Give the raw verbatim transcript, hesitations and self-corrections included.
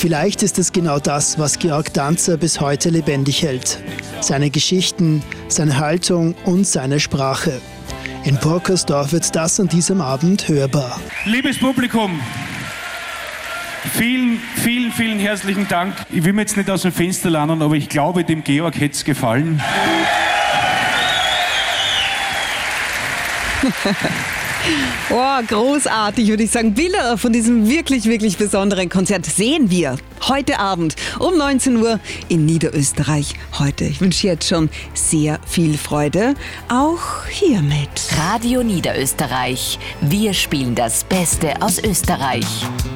vielleicht ist es genau das, was Georg Danzer bis heute lebendig hält. Seine Geschichten, seine Haltung und seine Sprache. In Burkersdorf wird das an diesem Abend hörbar. Liebes Publikum, vielen, vielen, vielen herzlichen Dank. Ich will mir jetzt nicht aus dem Fenster landen, aber ich glaube, dem Georg hätte es gefallen. Oh, großartig, würde ich sagen. Bilder von diesem wirklich, wirklich besonderen Konzert sehen wir heute Abend um neunzehn Uhr in Niederösterreich. Heute, ich wünsche jetzt schon sehr viel Freude, auch hiermit. Radio Niederösterreich. Wir spielen das Beste aus Österreich.